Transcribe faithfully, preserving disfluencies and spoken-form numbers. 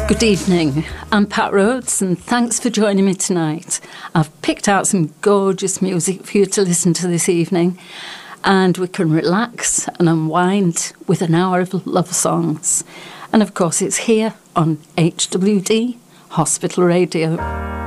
Good evening, I'm Pat Rhodes and thanks for joining me tonight. I've picked out some gorgeous music for you to listen to this evening and we can relax and unwind with an hour of love songs. And of course it's here on H W D Hospital Radio.